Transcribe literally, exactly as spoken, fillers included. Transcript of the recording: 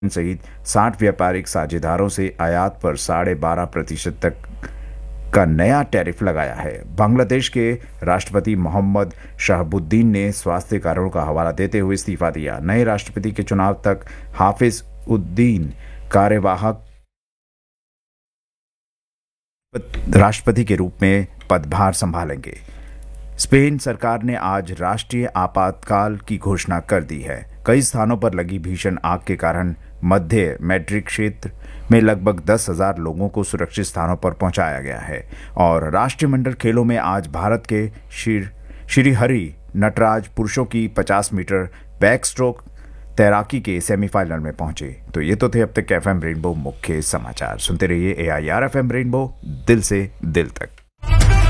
सहित साठ व्यापारिक साझेदारों से आयात पर साढ़े बारह प्रतिशत तक का नया टैरिफ लगाया है। बांग्लादेश के राष्ट्रपति मोहम्मद शहाबुद्दीन ने स्वास्थ्य कारणों का हवाला देते हुए इस्तीफा दिया। नए राष्ट्रपति के चुनाव तक हाफिज उद्दीन कार्यवाहक राष्ट्रपति के रूप में पदभार संभालेंगे। स्पेन सरकार ने आज राष्ट्रीय आपातकाल की घोषणा कर दी है। कई स्थानों पर लगी भीषण आग के कारण मध्य मैड्रिड क्षेत्र में लगभग दस हजार लोगों को सुरक्षित स्थानों पर पहुंचाया गया है। और राष्ट्रमंडल खेलों में आज भारत के श्रीहरि नटराज पुरुषों की पचास मीटर बैक स्ट्रोक तैराकी के सेमीफाइनल में पहुंचे। तो ये तो थे अब तक एफ एम रेनबो मुख्य समाचार। सुनते रहिए ए I R F M rainbow, दिल से दिल तक।